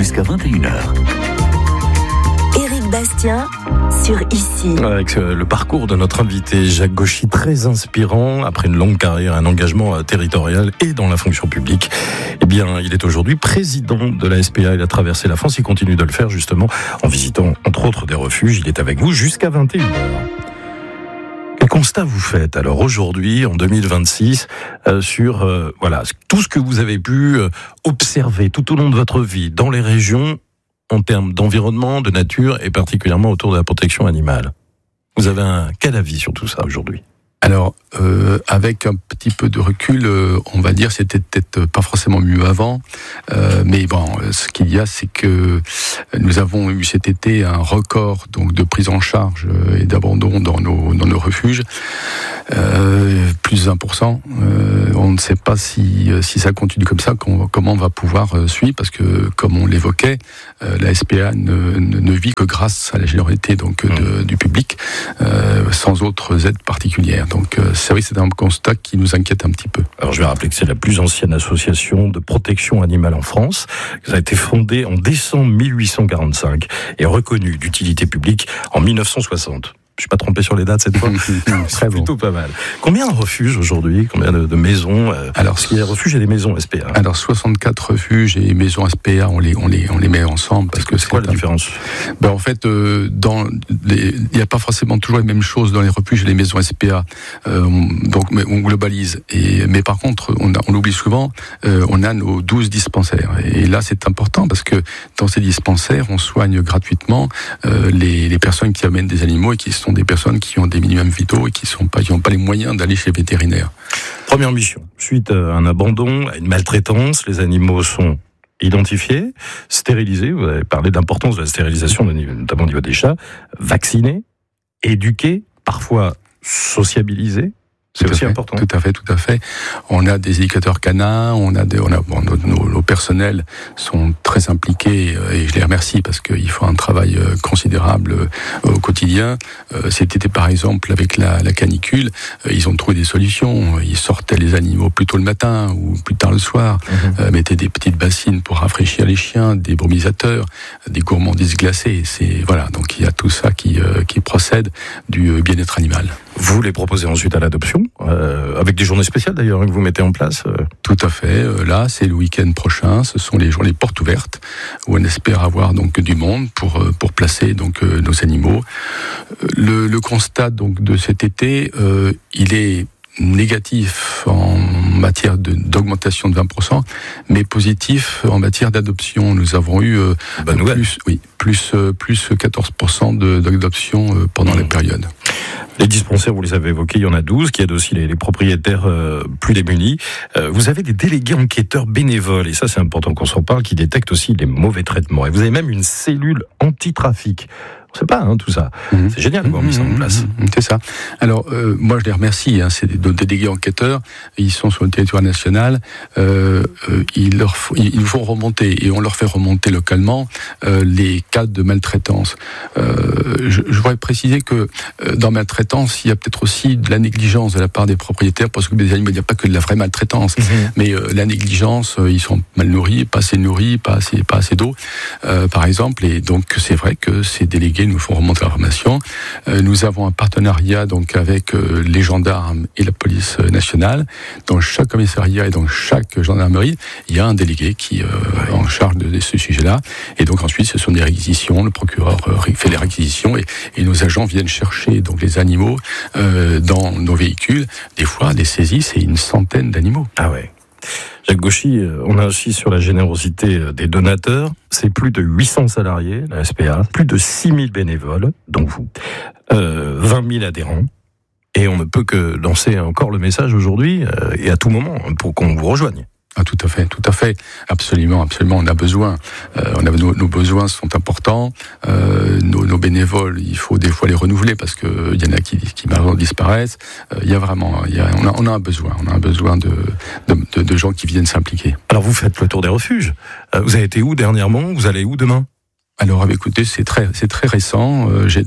jusqu'à 21h. Éric Bastien sur Ici. Avec le parcours de notre invité Jacques Gauchy, très inspirant, après une longue carrière, un engagement territorial et dans la fonction publique. Eh bien, il est aujourd'hui président de la SPA. Il a traversé la France, il continue de le faire justement en visitant entre autres des refuges. Il est avec vous jusqu'à 21h. Quel constat vous faites alors aujourd'hui, en 2026, sur tout ce que vous avez pu observer tout au long de votre vie dans les régions en termes d'environnement, de nature et particulièrement autour de la protection animale? Vous avez quel avis sur tout ça aujourd'hui? Alors, avec un petit peu de recul, on va dire c'était peut-être pas forcément mieux avant, mais bon, ce qu'il y a, c'est que nous avons eu cet été un record donc de prise en charge et d'abandon dans nos refuges, plus de 1%. On ne sait pas si ça continue comme ça, comment on va pouvoir suivre, parce que comme on l'évoquait, la SPA ne vit que grâce à la générosité donc du public, sans autres aides particulières. Donc c'est vrai que c'est un constat qui nous inquiète un petit peu. Alors je vais rappeler que c'est la plus ancienne association de protection animale en France. Ça a été fondée en décembre 1845 et reconnue d'utilité publique en 1960. Je ne suis pas trompé sur les dates cette fois. C'est plutôt pas mal. Combien de refuges aujourd'hui? Combien de maisons? Alors, parce qu'il y a des refuges et des maisons SPA. Alors 64 refuges et maisons SPA, on les met ensemble parce que c'est quoi la différence? En fait, il n'y a pas forcément toujours les mêmes choses dans les refuges et les maisons SPA. Donc on globalise. Mais par contre, on l'oublie souvent, on a nos 12 dispensaires. Et là, c'est important parce que dans ces dispensaires, on soigne gratuitement les personnes qui amènent des animaux et qui sont des personnes qui ont des minimums vitaux et qui n'ont pas les moyens d'aller chez le vétérinaire. Première mission, suite à un abandon, à une maltraitance, les animaux sont identifiés, stérilisés, vous avez parlé de l'importance de la stérilisation, notamment au niveau des chats, vaccinés, éduqués, parfois sociabilisés. C'est aussi important. Tout à fait. On a des éducateurs canins, nos personnels sont très impliqués et je les remercie parce qu'ils font un travail considérable au quotidien. C'était par exemple avec la canicule, ils ont trouvé des solutions. Ils sortaient les animaux plus tôt le matin ou plus tard le soir, mettaient des petites bassines pour rafraîchir les chiens, des brumisateurs, des gourmandises glacées. Donc il y a tout ça qui procède du bien-être animal. Vous les proposez ensuite à l'adoption, avec des journées spéciales d'ailleurs que vous mettez en place. Tout à fait. Là, c'est le week-end prochain. Ce sont les journées portes ouvertes où on espère avoir donc du monde pour placer donc nos animaux. Le constat donc de cet été, il est négatif en matière d'augmentation de 20%, mais positif en matière d'adoption. Nous avons eu plus 14% d'adoption pendant la période. Les dispensaires, vous les avez évoqués, il y en a 12, qui aident aussi les propriétaires plus démunis. Vous avez des délégués enquêteurs bénévoles, et ça c'est important qu'on s'en parle, qui détectent aussi les mauvais traitements. Et vous avez même une cellule anti-trafic. On ne sait pas, tout ça. C'est génial d'avoir mis ça en place. C'est ça. Alors, moi, je les remercie. C'est des délégués enquêteurs. Ils sont sur le territoire national. Ils nous font remonter, et on leur fait remonter localement, les cas de maltraitance. Je voudrais préciser que dans maltraitance, il y a peut-être aussi de la négligence de la part des propriétaires, parce que les animaux, il n'y a pas que de la vraie maltraitance. Mais la négligence, ils sont mal nourris, pas assez d'eau, par exemple. Et donc, c'est vrai que ces délégués nous font remonter l'information. Nous avons un partenariat donc avec les gendarmes et la police nationale. Dans chaque commissariat et dans chaque gendarmerie, il y a un délégué qui est en charge de ce sujet-là. Et donc ensuite, ce sont des réquisitions. Le procureur fait les réquisitions et nos agents viennent chercher donc les animaux dans nos véhicules. Des fois, des saisies, c'est une centaine d'animaux. Ah ouais. Jacques Gauchy, on a aussi sur la générosité des donateurs, c'est plus de 800 salariés, la SPA, plus de 6000 bénévoles, dont vous, 20 000 adhérents, et on ne peut que lancer encore le message aujourd'hui, et à tout moment, pour qu'on vous rejoigne. Ah, tout à fait, absolument, on a besoin. Nos besoins sont importants. Nos bénévoles, il faut des fois les renouveler parce que il y en a qui malheureusement disparaissent. On a un besoin de gens qui viennent s'impliquer. Alors vous faites le tour des refuges. Vous avez été où dernièrement? Vous allez où demain? Alors, écoutez, c'est très récent.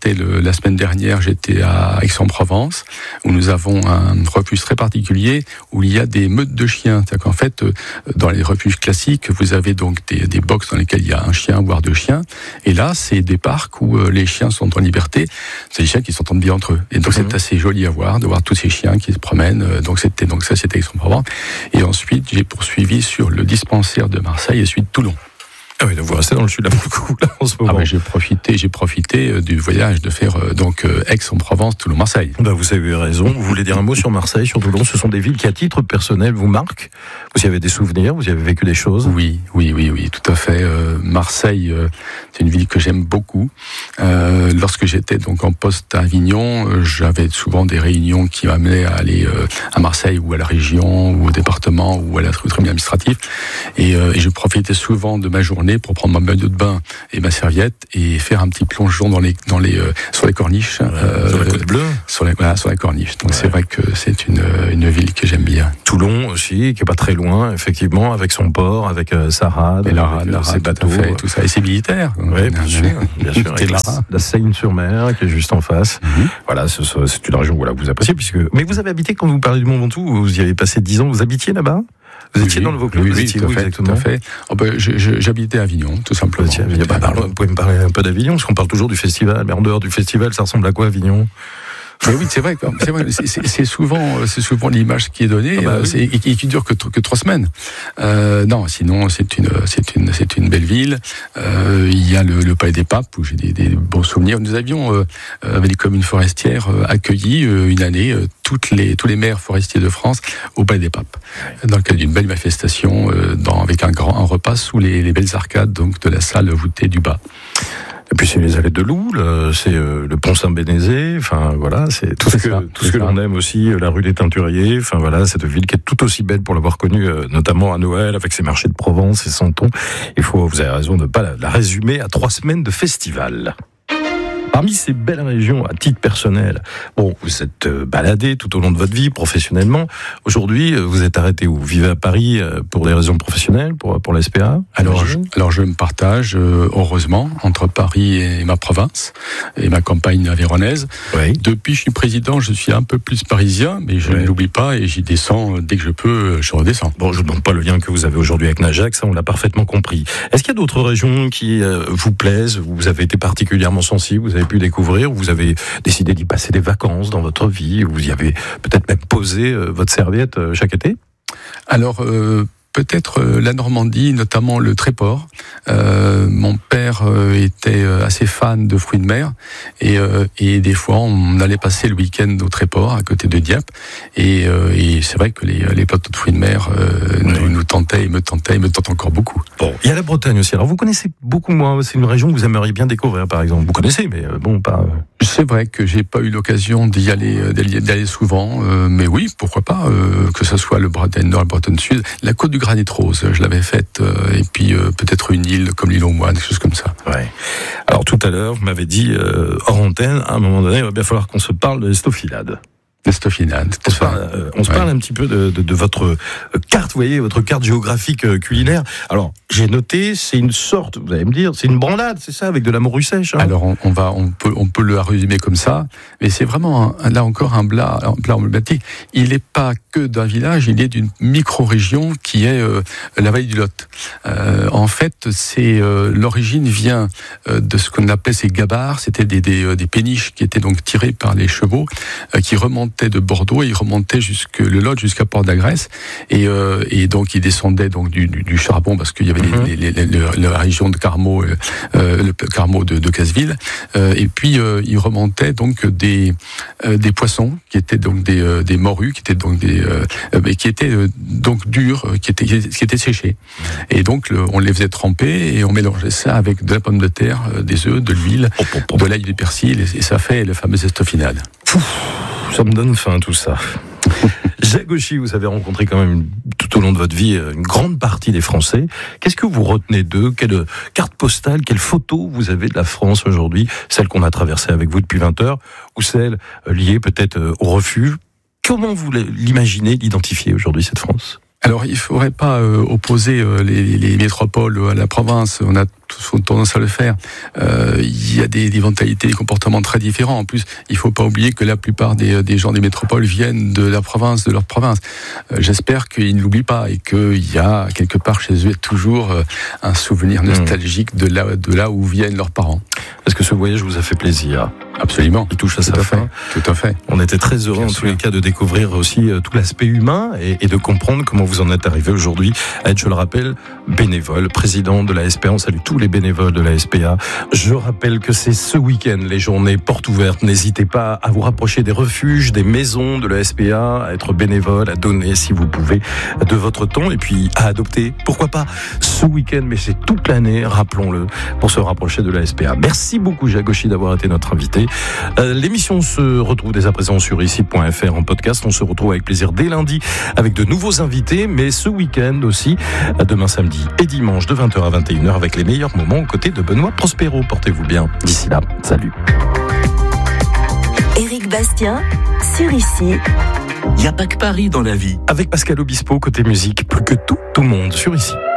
La semaine dernière, j'étais à Aix-en-Provence, où nous avons un refuge très particulier, où il y a des meutes de chiens. C'est-à-dire qu'en fait, dans les refuges classiques, vous avez donc des box dans lesquelles il y a un chien, voire deux chiens. Et là, c'est des parcs où les chiens sont en liberté. C'est des chiens qui s'entendent bien entre eux. Et donc, c'est assez joli à voir, de voir tous ces chiens qui se promènent. Donc, c'était Aix-en-Provence. Et ensuite, j'ai poursuivi sur le dispensaire de Marseille et ensuite Toulon. Ah oui, donc vous restez dans le sud là en ce moment. Ah ben j'ai profité du voyage de faire Aix-en-Provence, Toulon, Marseille. Ben vous avez raison. Vous voulez dire un mot sur Marseille, sur Toulon? Ce sont des villes qui, à titre personnel, vous marquent. Vous y avez des souvenirs, vous y avez vécu des choses? Oui, tout à fait. Marseille, c'est une ville que j'aime beaucoup. Lorsque j'étais donc en poste à Avignon, j'avais souvent des réunions qui m'amenaient à aller à Marseille ou à la région ou au département ou à la tribunal administratif. Et je profitais souvent de ma journée pour prendre ma maillot de bain et ma serviette et faire un petit plongeon sur les corniches. Sur la Côte Bleue. Sur la corniche. Donc c'est vrai que c'est une ville que j'aime bien. Toulon aussi, qui est pas très loin, effectivement, avec son port, avec sa rade, et la rade, ses bateaux, tout ça, et ses militaires. Oui, bien sûr. Et la Seine-sur-Mer qui est juste en face. Voilà, c'est une région que vous appréciez mais vous avez habité, quand vous parlez du Mont Ventoux, vous y avez passé 10 ans, vous habitiez là-bas? Vous étiez dans le Vaucluse? Oui, tout à fait. J'habitais à Avignon, tout simplement. Vous pouvez me parler un peu d'Avignon, parce qu'on parle toujours du festival. Mais en dehors du festival, ça ressemble à quoi, Avignon? Mais oui, c'est vrai. C'est souvent l'image qui est donnée et qui dure que 3 semaines. Non, sinon c'est une belle ville. Il y a le Palais des Papes où j'ai des bons souvenirs. Nous avions avec les communes forestières accueilli une année tous les maires forestiers de France au Palais des Papes, dans le cadre d'une belle manifestation avec un repas sous les belles arcades donc de la salle voûtée du bas. Et puis c'est les allées de Loul, c'est le pont Saint-Bénézé, enfin voilà, c'est tout ce que l'on aime aussi, la rue des Teinturiers, enfin voilà, cette ville qui est tout aussi belle pour l'avoir connue, notamment à Noël, avec ses marchés de Provence et Santon. Vous avez raison de ne pas la résumer à 3 semaines de festival. Parmi ces belles régions, à titre personnel, vous êtes baladé tout au long de votre vie, professionnellement. Aujourd'hui, vous êtes arrêté où? Vous vivez à Paris pour des raisons professionnelles, pour la SPA? Alors je me partage, heureusement, entre Paris et ma province, et ma campagne avéronnaise. Oui. Depuis que je suis président, je suis un peu plus parisien, mais je ne l'oublie pas, et j'y descends dès que je peux, je redescends. Bon, je ne demande pas le lien que vous avez aujourd'hui avec Najac, ça on l'a parfaitement compris. Est-ce qu'il y a d'autres régions qui vous plaisent, où vous avez été particulièrement sensible, vous avez pu découvrir, où vous avez décidé d'y passer des vacances dans votre vie, où vous y avez peut-être même posé votre serviette chaque été? Alors, peut-être la Normandie, notamment le Tréport. Mon père était assez fan de fruits de mer et des fois on allait passer le week-end au Tréport à côté de Dieppe et c'est vrai que les plateaux de fruits de mer nous tentaient et me tentent encore beaucoup. Bon, il y a la Bretagne aussi. Alors vous connaissez beaucoup moins, c'est une région que vous aimeriez bien découvrir par exemple. Vous connaissez mais pas... C'est vrai que j'ai pas eu l'occasion d'y aller souvent, mais oui, pourquoi pas, que ce soit le Bretagne Nord, le Bretagne Sud, la côte du Granit Rose, je l'avais faite, et puis peut-être une île comme l'île aux Moines, des choses comme ça. Ouais. Alors tout à l'heure, vous m'avez dit, hors antenne, à un moment donné, il va bien falloir qu'on se parle de l'estofilade. L'estofilade. On se parle un petit peu de votre carte, vous voyez, votre carte géographique culinaire. Alors, j'ai noté, c'est une sorte, vous allez me dire, c'est une branlade, c'est ça, avec de la morue sèche. Hein. Alors, on peut le résumer comme ça, mais c'est vraiment, là encore, un plat emblématique. Il n'est pas que d'un village, il est d'une micro-région qui est la vallée du Lot. En fait, l'origine vient de ce qu'on appelait ces gabarres, c'était des péniches qui étaient donc tirées par les chevaux, qui remontaient de Bordeaux et il remontait le Lot jusqu'à Port-d'Agresse et donc il descendait donc du charbon parce qu'il y avait la région de Carmaux, le Carmaux de Casseville et puis il remontait donc des poissons qui étaient donc des morues qui étaient donc donc durs qui étaient séchés et donc on les faisait tremper et on mélangeait ça avec de la pomme de terre, des œufs, de l'huile, de l'ail, du persil et ça fait le fameux estofilade. Ça me donne faim tout ça. Jacques Gauchy, vous avez rencontré quand même tout au long de votre vie une grande partie des Français. Qu'est-ce que vous retenez d'eux? Quelle carte postale, quelle photo vous avez de la France aujourd'hui? Celle qu'on a traversée avec vous depuis 20 heures ou celle liée peut-être au refuge? Comment vous l'imaginez, l'identifier aujourd'hui, cette France? Alors, il ne faudrait pas opposer les métropoles à la province. On a tous tendance à le faire. Il y a des mentalités, des comportements très différents. En plus, il ne faut pas oublier que la plupart des gens des métropoles viennent de la province, de leur province. J'espère qu'ils ne l'oublient pas et qu'il y a quelque part chez eux toujours un souvenir nostalgique de là où viennent leurs parents. Est-ce que ce voyage vous a fait plaisir ? Absolument. Il touche à sa fin. Tout à fait. On était très heureux tous les cas de découvrir aussi tout l'aspect humain et de comprendre comment vous en êtes arrivé aujourd'hui à être, je le rappelle, bénévole, président de la SPA. On salue tous les bénévoles de la SPA. Je rappelle que c'est ce week-end les journées portes ouvertes. N'hésitez pas à vous rapprocher des refuges, des maisons de la SPA, à être bénévole, à donner si vous pouvez de votre temps et puis à adopter, pourquoi pas, ce week-end, mais c'est toute l'année, rappelons-le, pour se rapprocher de la SPA. Merci beaucoup Jacques Gauchy d'avoir été notre invité. L'émission se retrouve dès à présent sur ici.fr en podcast. On se retrouve avec plaisir dès lundi avec de nouveaux invités, mais ce week-end aussi, demain samedi et dimanche de 20h à 21h avec les meilleurs moments aux côtés de Benoît Prospero. Portez-vous bien. D'ici là, salut. Éric Bastien, sur Ici. Il n'y a pas que Paris dans la vie. Avec Pascal Obispo, côté musique, plus que tout au monde sur Ici.